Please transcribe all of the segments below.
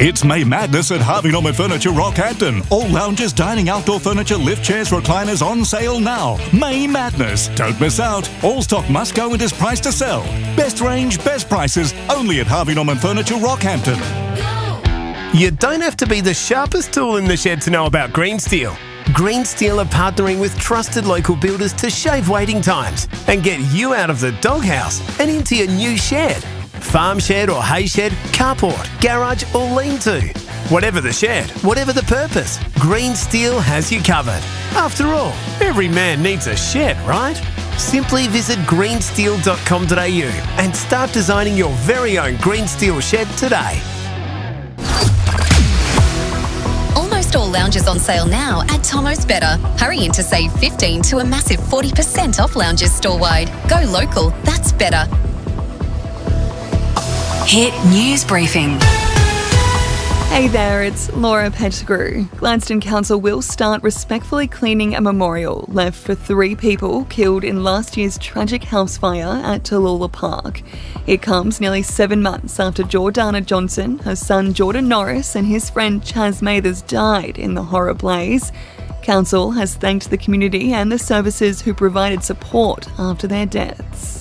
It's May Madness at Harvey Norman Furniture Rockhampton. All lounges, dining, outdoor furniture, lift chairs, recliners on sale now. May Madness. Don't miss out. All stock must go and is priced to sell. Best range, best prices, only at Harvey Norman Furniture Rockhampton. You don't have to be the sharpest tool in the shed to know about Green Steel. Green Steel are partnering with trusted local builders to shave waiting times and get you out of the doghouse and into your new shed. Farm shed or hay shed, carport, garage or lean-to. Whatever the shed, whatever the purpose, Green Steel has you covered. After all, every man needs a shed, right? Simply visit greensteel.com.au and start designing your very own Green Steel shed today. Almost all lounges on sale now at Tomo's Better. Hurry in to save 15 to a massive 40% off lounges store-wide. Go local, that's better. Hit News Briefing. Hey there, it's Laura Pettigrew. Gladstone Council will start respectfully cleaning a memorial left for 3 people killed in last year's tragic house fire at Tallulah Park. It comes nearly 7 months after Jordana Johnson, her son Jordan Norris and his friend Chaz Mathers died in the horror blaze. Council has thanked the community and the services who provided support after their deaths.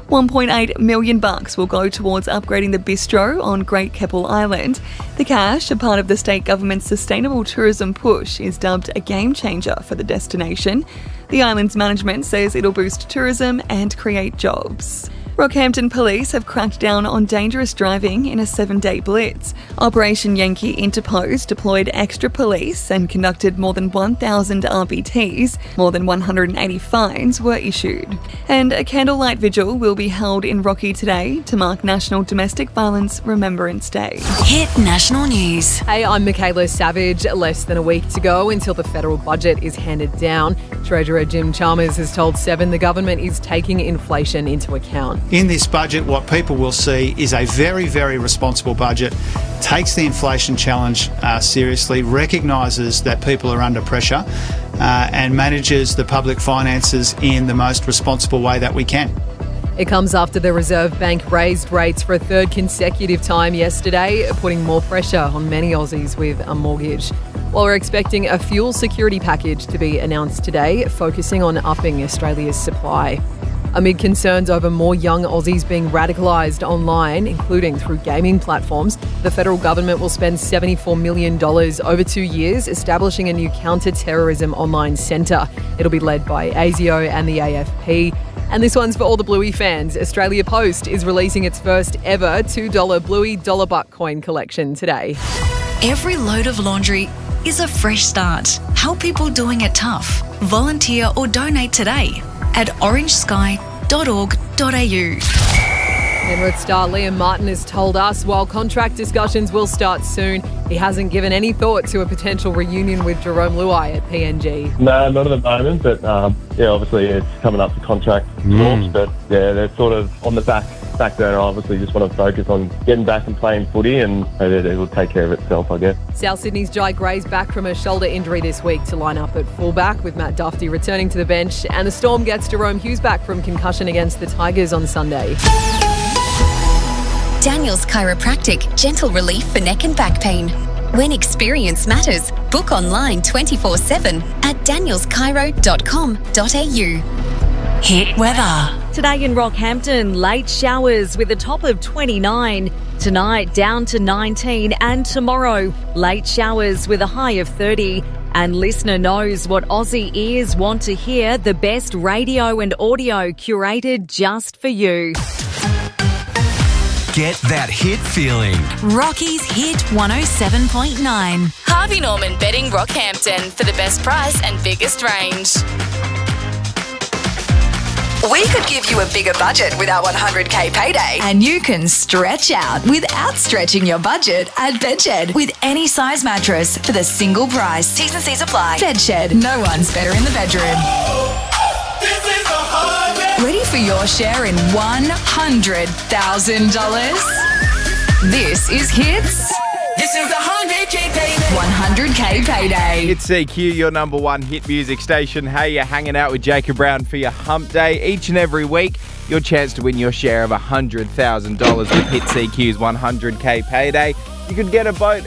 $1.8 million will go towards upgrading the bistro on Great Keppel Island. The cash, a part of the state government's sustainable tourism push, is dubbed a game changer for the destination. The island's management says it'll boost tourism and create jobs. Rockhampton Police have cracked down on dangerous driving in a 7-day blitz. Operation Yankee Interpose deployed extra police and conducted more than 1,000 RBTs. More than 180 fines were issued. And a candlelight vigil will be held in Rocky today to mark National Domestic Violence Remembrance Day. Hit National News. Hey, I'm Michaela Savage. Less than a week to go until the federal budget is handed down. Treasurer Jim Chalmers has told Seven the government is taking inflation into account. In this budget, what people will see is a very, very responsible budget, takes the inflation challenge seriously, recognises that people are under pressure and manages the public finances in the most responsible way that we can. It comes after the Reserve Bank raised rates for a 3rd consecutive time yesterday, putting more pressure on many Aussies with a mortgage. While we're expecting a fuel security package to be announced today, focusing on upping Australia's supply. Amid concerns over more young Aussies being radicalised online, including through gaming platforms, the federal government will spend $74 million over 2 years establishing a new counter-terrorism online centre. It'll be led by ASIO and the AFP. And this one's for all the Bluey fans. Australia Post is releasing its first ever $2 Bluey dollar buck coin collection today. Every load of laundry is a fresh start. Help people doing it tough. Volunteer or donate today at orangesky.org.au. Penrith star Liam Martin has told us while contract discussions will start soon, he hasn't given any thought to a potential reunion with Jerome Luai at PNG. No, not at the moment, but obviously it's coming up to contract talks, but they're sort of on the back burner. Obviously just want to focus on getting back and playing footy, and it will take care of itself, I guess. South Sydney's Jai Gray's back from a shoulder injury this week to line up at fullback, with Matt Duffy returning to the bench, and the Storm gets Jerome Hughes back from concussion against the Tigers on Sunday. Daniel's Chiropractic, gentle relief for neck and back pain. When experience matters, book online 24/7 at danielschiro.com.au. Hit weather. Today in Rockhampton, late showers with a top of 29. Tonight down to 19, and tomorrow late showers with a high of 30. And listener knows what Aussie ears want to hear, the best radio and audio curated just for you. Get that hit feeling. Rocky's Hit 107.9. Harvey Norman Betting Rockhampton for the best price and biggest range. We could give you a bigger budget with our 100k payday. And you can stretch out without stretching your budget at Bedshed. With any size mattress for the single price. T's and C's apply. Bedshed. No one's better in the bedroom. Ready for your share in $100,000? This is Hits. This is the 100k payday. 100k payday. It's CQ, your number one hit music station. Hey, you're hanging out with Jacob Brown for your hump day. Each and every week, your chance to win your share of $100,000 with Hit CQ's 100k payday. You could get a boat